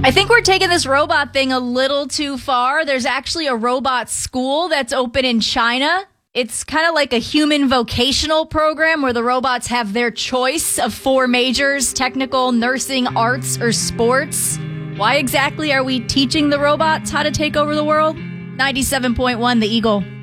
I think we're taking this robot thing a little too far. There's actually a robot school that's open in China. It's kind of like a human vocational program where the robots have their choice of 4 majors: technical, nursing, arts, or sports. Why exactly are we teaching the robots how to take over the world? 97.1 The Eagle.